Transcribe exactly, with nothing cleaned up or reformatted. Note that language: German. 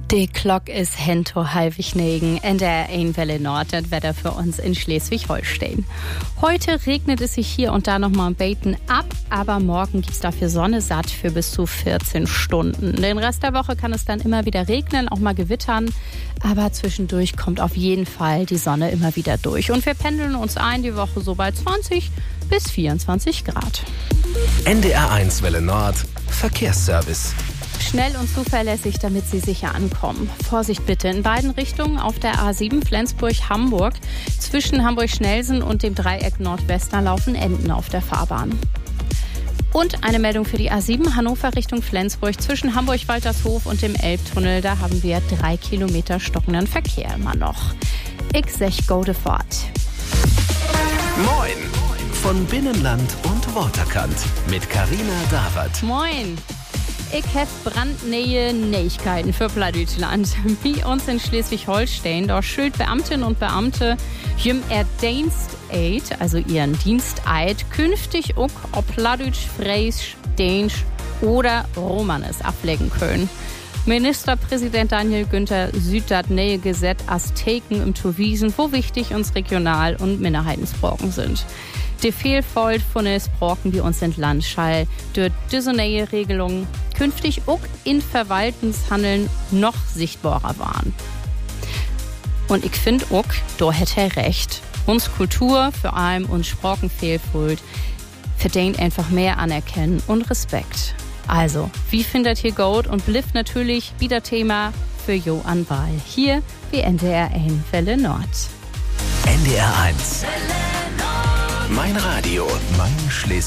Die Glock ist hento halbig-negen in der Einwelle Nord, das Wetter für uns in Schleswig-Holstein. Heute regnet es sich hier und da nochmal ein Beten ab, aber morgen gibt's dafür Sonne satt für bis zu vierzehn Stunden. Den Rest der Woche kann es dann immer wieder regnen, auch mal gewittern, aber zwischendurch kommt auf jeden Fall die Sonne immer wieder durch. Und wir pendeln uns ein die Woche so bei zwanzig bis vierundzwanzig Grad. N D R eins Welle Nord, Verkehrsservice. Schnell und zuverlässig, damit Sie sicher ankommen. Vorsicht bitte in beiden Richtungen auf der A sieben Flensburg-Hamburg. Zwischen Hamburg-Schnelsen und dem Dreieck Nordwestner laufen Enten auf der Fahrbahn. Und eine Meldung für die A sieben Hannover Richtung Flensburg. Zwischen Hamburg-Waltershof und dem Elbtunnel, da haben wir drei Kilometer stockenden Verkehr immer noch. Ich sech gode fort. Moin! Von Binnenland und Waterkant mit Carina Dawert. Moin! Ich habe brandneue Neuigkeiten für Plattdeutschland. Wie uns in Schleswig-Holstein, da schuld Beamtinnen und Beamte jüm er Diensteid, also ihren Diensteid, künftig auch ob Plattdeutsch, Fränkisch, Dänisch oder Romanes ablegen können. Ministerpräsident Daniel Günther sieht das neue Gesetz als Taken im Tuwiesen, wo wichtig uns Regional- und Minderheitensprachen sind. Die Vielfalt von den Sprachen wie uns sind Landschall durch diese neue Regelung künftig auch in Verwaltungshandeln noch sichtbarer waren. Und ich finde auch, da hätte er recht. Uns Kultur, vor allem uns Sprachenvielfalt, verdient einfach mehr Anerkennen und Respekt. Also, wie findet ihr gut und bleibt natürlich wieder Thema für Jo an Wahl. Hier wie N D R eins Welle Nord. N D R eins. Mein Radio, mein Schleswig.